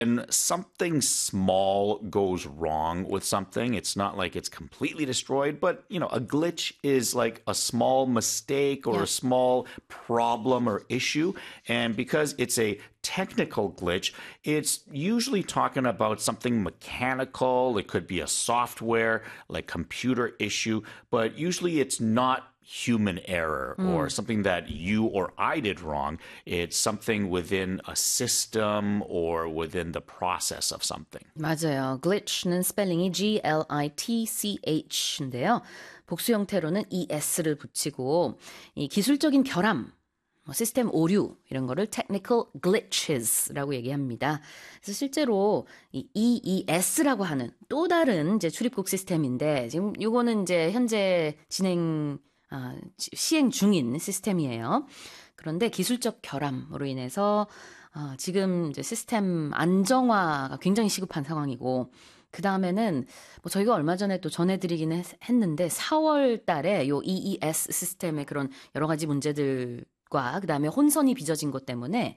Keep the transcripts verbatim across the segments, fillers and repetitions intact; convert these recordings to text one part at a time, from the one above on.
when something small goes wrong with something, it's not like it's completely destroyed, but you know, a glitch is like a small mistake or Yeah. a small problem or issue. And because it's a technical glitch, it's usually talking about something mechanical. It could be a software, like computer issue, but usually it's not human error or something that you or I did wrong. It's something within a system or within the process of something. 맞아요. glitch는 스펠링이 G L I T C H인데요. 복수 형태로는 es를 붙이고 이 기술적인 결함, 뭐 시스템 오류 이런 거를 technical glitches라고 얘기합니다. 그래서 실제로 이 E E S라고 하는 또 다른 이제 출입국 시스템인데 지금 이거는 이제 현재 진행 아, 시행 중인 시스템이에요. 그런데 기술적 결함으로 인해서 어, 지금 이제 시스템 안정화가 굉장히 시급한 상황이고 그 다음에는 뭐 저희가 얼마 전에 또 전해드리긴 했, 했는데 사월 달에 요 E E S 시스템의 그런 여러 가지 문제들과 그 다음에 혼선이 빚어진 것 때문에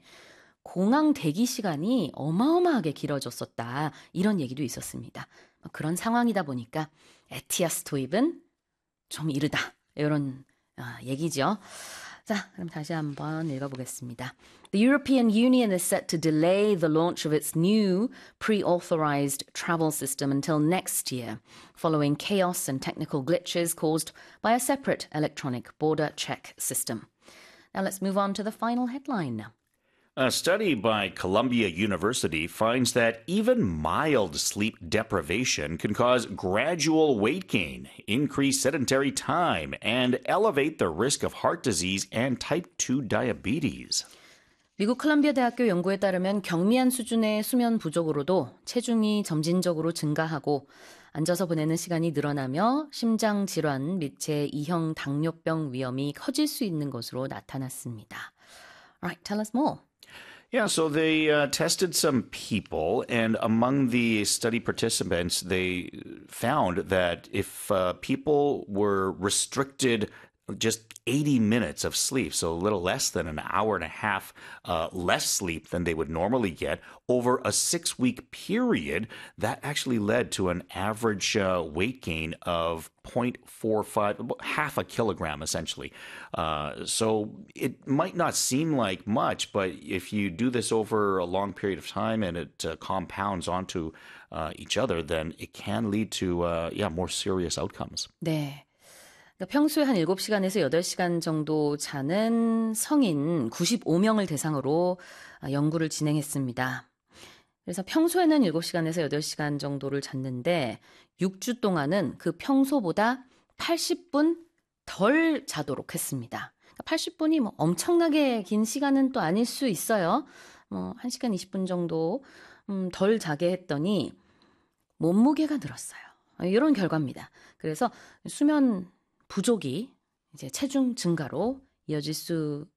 공항 대기 시간이 어마어마하게 길어졌었다. 이런 얘기도 있었습니다. 그런 상황이다 보니까 에티아스 도입은 좀 이르다. 이런 아, 얘기죠. 자, 그럼 다시 한번 읽어보겠습니다. The European Union is set to delay the launch of its new pre-authorized travel system until next year, following chaos and technical glitches caused by a separate electronic border check system. Now let's move on to the final headline now. A study by Columbia University finds that even mild sleep deprivation can cause gradual weight gain, increase sedentary time, and elevate the risk of heart disease and type two diabetes. 미국 콜롬비아 대학교 연구에 따르면 경미한 수준의 수면 부족으로도 체중이 점진적으로 증가하고 앉아서 보내는 시간이 늘어나며 심장 질환 및 제이형 당뇨병 위험이 커질 수 있는 것으로 나타났습니다. Alright, tell us more. Yeah, so they uh, tested some people, and among the study participants, they found that if uh, people were restricted just eighty minutes of sleep, so a little less than an hour and a half uh, less sleep than they would normally get over a six-week period, that actually led to an average uh, weight gain of zero point four five, about half a kilogram essentially. Uh, so it might not seem like much, but if you do this over a long period of time and it uh, compounds onto uh, each other, then it can lead to uh, yeah more serious outcomes. 네. 그러니까 평소에 한 일곱 시간에서 여덟 시간 정도 자는 성인 구십오 명을 대상으로 연구를 진행했습니다. 그래서 평소에는 일곱 시간에서 여덟 시간 정도를 잤는데 육 주 동안은 그 평소보다 팔십 분 덜 자도록 했습니다. 그러니까 팔십 분이 뭐 엄청나게 긴 시간은 또 아닐 수 있어요. 뭐 한 시간 이십 분 정도 음, 덜 자게 했더니 몸무게가 늘었어요. 이런 결과입니다. 그래서 수면 부족이 이제 체중 증가로 이어질 수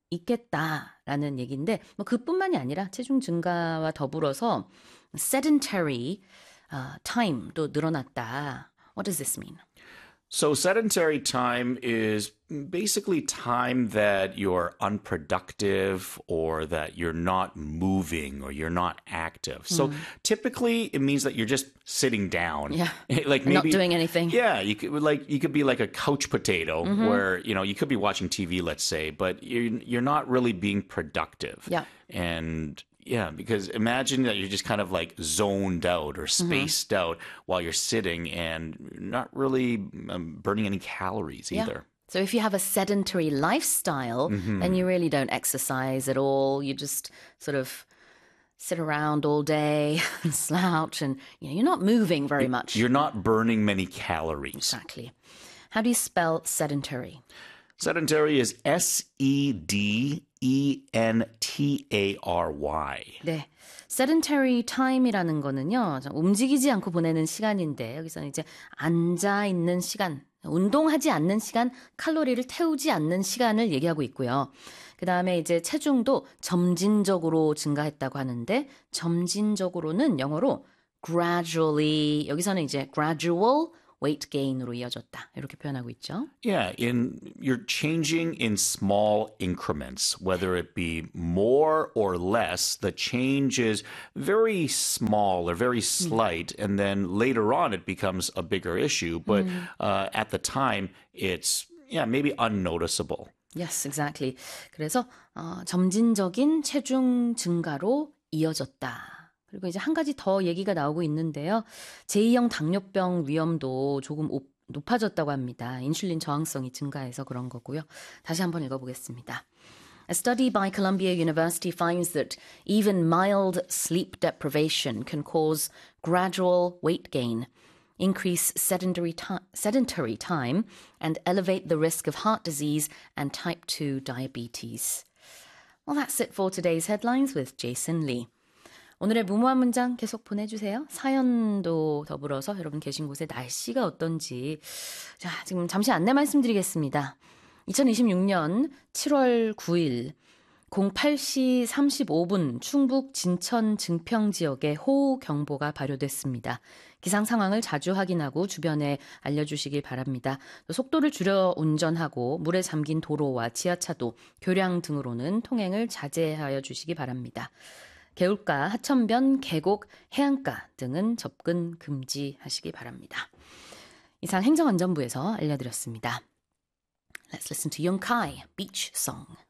있겠다라는 얘기인데 뭐 그뿐만이 아니라 체중 증가와 더불어서 sedentary uh, time도 늘어났다. What does this mean? So sedentary time is basically time that you're unproductive or that you're not moving or you're not active. So typically it means that you're just sitting down. Yeah. Like Not maybe doing anything. Yeah, you could like you could be like a couch potato where, you know, you could be watching T V, let's say, but you're you're not really being productive. Yeah. And yeah, because imagine that you're just kind of like zoned out or spaced out while you're sitting and not really um, burning any calories either. Yeah. So if you have a sedentary lifestyle, then you really don't exercise at all. You just sort of sit around all day and slouch and you know, you're not moving very much. You're not burning many calories. Exactly. How do you spell sedentary? Sedentary is S E D E N T A R Y. 네. sedentary time이라는 거는요. 움직이지 않고 보내는 시간인데 여기서는 이제 앉아 있는 시간, 운동하지 않는 시간, 칼로리를 태우지 않는 시간을 얘기하고 있고요. 그 다음에 이제 체중도 점진적으로 증가했다고 하는데 점진적으로는 영어로 gradually, 여기서는 이제 gradual weight gain으로 이어졌다. 이렇게 표현하고 있죠. Yeah, in you're changing in small increments, whether it be more or less. The change is very small or very slight, and then later on it becomes a bigger issue. But uh, at the time, it's yeah maybe unnoticeable. Yes, exactly. 그래서 어, 점진적인 체중 증가로 이어졌다. 그리고 이제 한 가지 더 얘기가 나오고 있는데요. 제이형 당뇨병 위험도 조금 오, 높아졌다고 합니다. 인슐린 저항성이 증가해서 그런 거고요. 다시 한번 읽어보겠습니다. A study by Columbia University finds that even mild sleep deprivation can cause gradual weight gain, increase sedentary, ti- sedentary time, and elevate the risk of heart disease and type two diabetes. Well, that's it for today's headlines with Jason Lee. 오늘의 무모한 문장 계속 보내주세요. 사연도 더불어서 여러분 계신 곳에 날씨가 어떤지. 자, 지금 잠시 안내 말씀드리겠습니다. 이천이십육 년 칠월 구일 공팔 시 삼십오 분 충북 진천 증평 지역에 호우경보가 발효됐습니다. 기상 상황을 자주 확인하고 주변에 알려주시길 바랍니다. 또 속도를 줄여 운전하고 물에 잠긴 도로와 지하차도, 교량 등으로는 통행을 자제하여 주시기 바랍니다. 개울가, 하천변, 계곡, 해안가 등은 접근 금지하시기 바랍니다. 이상 행정안전부에서 알려드렸습니다. Let's listen to Young Kai, Beach Song.